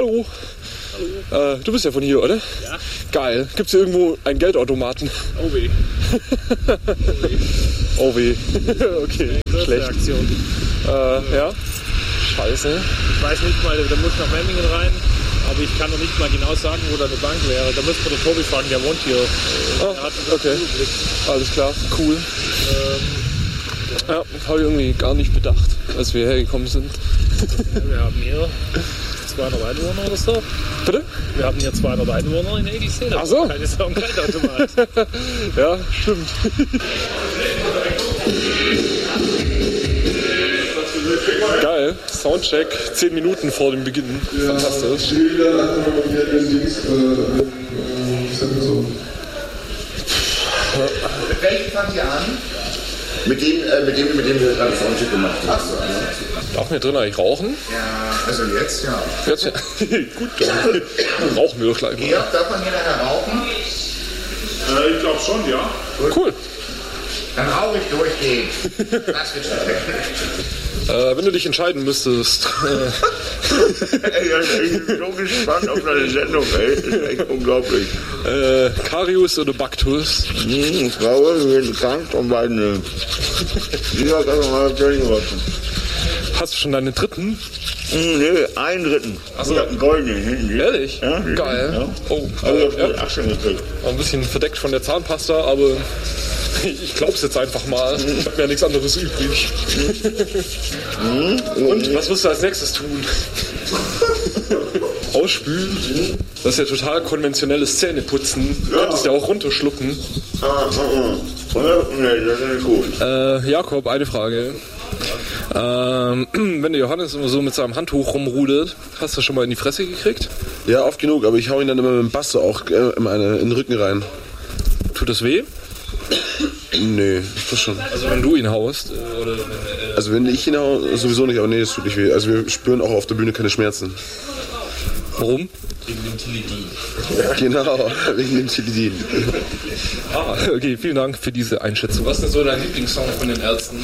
Hallo. Hallo. Du bist ja von hier, oder? Ja. Geil. Gibt's hier irgendwo einen Geldautomaten? Oh weh. Oh weh. Okay, schlecht. Reaktion. Ja. Scheiße. Ich weiß nicht mal, da muss nach Memmingen rein, aber ich kann noch nicht mal genau sagen, wo da eine Bank wäre. Da müssen wir den Tobi fragen, der wohnt hier. Er hat okay. Alles klar, cool. Ja, habe ich irgendwie gar nicht bedacht, als wir hergekommen sind. Ja, wir haben hier 200 Einwohner oder so. Bitte? Wir haben hier 200 Einwohner in Egelsee. Ach so. Keine Sau, kein Automat. Ja, stimmt. Geil, Soundcheck, 10 Minuten vor dem Beginn. Fantastisch. Mit welchem fangt ihr an? Mit dem wir gerade Soundcheck gemacht haben. Achso, Darf man hier drin eigentlich rauchen? ja, also jetzt ja. Jetzt ja. Gut, dann rauchen wir doch gleich mal. Georg, darf man hier nachher rauchen? Ich glaube schon, ja. Cool. Dann rauche ich durchgehend. Das wird schon. Wenn du dich entscheiden müsstest. Ich bin so gespannt auf deine Sendung, ey. Das ist echt unglaublich. Karius oder Baktus? Frauen werden krank und beide. Jeder kann noch mal was. Hast du schon deinen dritten? Nee, einen dritten. Achso. Ich hab einen goldenen hinten. Ehrlich? Ja, geil. Ja. Oh, Also, ja. ach, schon gekriegt. War ein bisschen verdeckt von der Zahnpasta, aber ich glaub's jetzt einfach mal. Ich hab mir ja nichts anderes übrig. Und was wirst du als nächstes tun? Ausspülen? Das ist ja total konventionelles Zähneputzen. Du könntest ja auch runterschlucken. Nee, das ist nicht gut. Jakob, eine Frage. Wenn der Johannes immer so mit seinem Handtuch rumrudert, hast du schon mal in die Fresse gekriegt? Ja, oft genug, aber ich hau ihn dann immer mit dem Bass auch in den Rücken rein. Tut das weh? Nee, das schon. Also wenn du ihn haust? Oder Also wenn ich ihn hau, sowieso nicht, aber nee, das tut nicht weh. Also wir spüren auch auf der Bühne keine Schmerzen. warum? Wegen dem Tilidin. Genau, wegen dem Tilidin. Okay, vielen Dank für diese Einschätzung. Was ist denn so dein Lieblingssong von den Ärzten?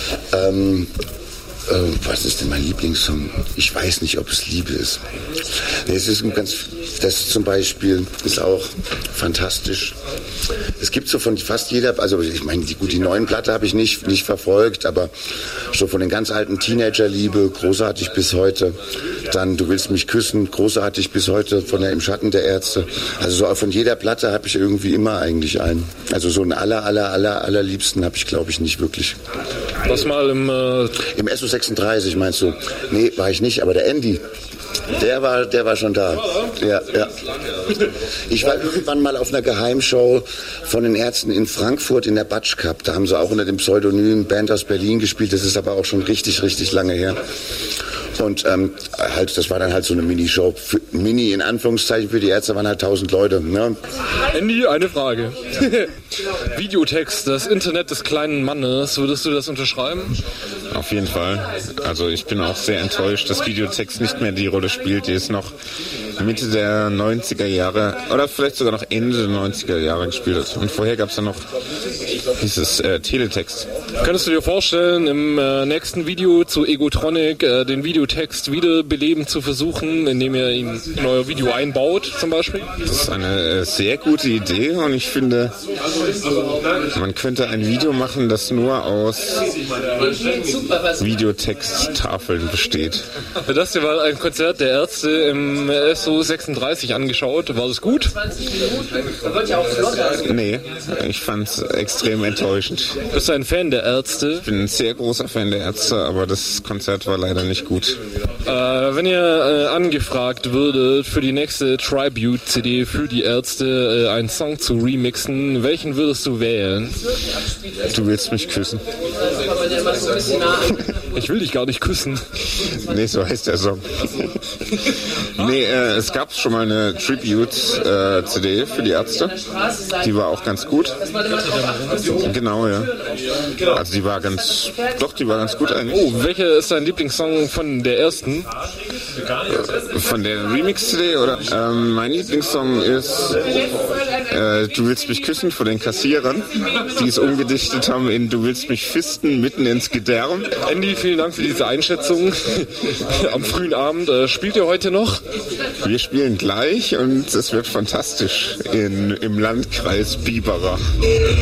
Was ist denn mein Lieblingssong? Ich weiß nicht, ob es Liebe ist. Nee, es ist das zum Beispiel ist auch fantastisch. Es gibt so von fast jeder, also ich meine, die neuen Platte habe ich nicht verfolgt, aber so von den ganz alten Teenager-Liebe, großartig bis heute. Dann Du willst mich küssen, großartig bis heute von der Im Schatten der Ärzte. Also so von jeder Platte habe ich irgendwie immer eigentlich einen. Also so einen allerliebsten habe ich, glaube ich, nicht wirklich. Was mal im Im SO36 meinst du? Nee, war ich nicht, aber der Andy, der war schon da. Ja. Ich war irgendwann mal auf einer Geheimshow von den Ärzten in Frankfurt in der Batsch Cup. Da haben sie auch unter dem Pseudonym Band aus Berlin gespielt. Das ist aber auch schon richtig lange her. Und das war dann halt so eine Minishow. Mini in Anführungszeichen für die Ärzte waren halt 1000 Leute. Ne? Andy, eine Frage. Videotext, das Internet des kleinen Mannes, würdest du das unterschreiben? Auf jeden Fall. Also ich bin auch sehr enttäuscht, dass Videotext nicht mehr die Rolle spielt, die es noch Mitte der 90er Jahre oder vielleicht sogar noch Ende der 90er Jahre gespielt hat. Und vorher gab es dann noch dieses Teletext. Könntest du dir vorstellen, im nächsten Video zu Egotronic den Videotext wiederbeleben zu versuchen, indem ihr ihn in euer Video einbaut, zum Beispiel? Das ist eine sehr gute Idee und ich finde, man könnte ein Video machen, das nur aus Videotexttafeln besteht. Das hier war ein Konzert der Ärzte im SO36 angeschaut. War das gut? Nee, ich fand es extrem enttäuschend. Bist du ein Fan der Ärzte? Ich bin ein sehr großer Fan der Ärzte, aber das Konzert war leider nicht gut. Wenn ihr angefragt würdet, für die nächste Tribute-CD für die Ärzte einen Song zu remixen, welchen würdest du wählen? Du willst mich küssen. Ich will dich gar nicht küssen. Nee, so heißt der Song. Nee, es gab schon mal eine Tribute-CD für die Ärzte. Die war auch ganz gut. Genau, ja. Also die war ganz gut eigentlich. Oh, welcher ist dein Lieblingssong von der ersten? Von der Remix-CD oder? Mein Lieblingssong ist Du willst mich küssen von den Kassierern, die es umgedichtet haben in Du willst mich fisten mitten ins Gedärm. Andy, vielen Dank für diese Einschätzung am frühen Abend. Spielt ihr heute noch? Wir spielen gleich und es wird fantastisch im Landkreis Biberach.